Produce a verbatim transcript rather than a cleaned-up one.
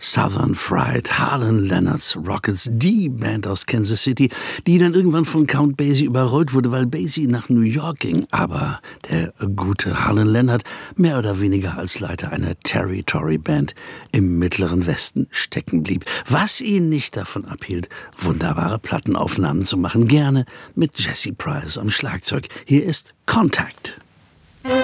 Southern Fried, Harlan Leonard's Rockets, die Band aus Kansas City, die dann irgendwann von Count Basie überrollt wurde, weil Basie nach New York ging. Aber der gute Harlan Leonard mehr oder weniger als Leiter einer Territory-Band im Mittleren Westen stecken blieb. Was ihn nicht davon abhielt, wunderbare Plattenaufnahmen zu machen. Gerne mit Jesse Price am Schlagzeug. Hier ist Contact.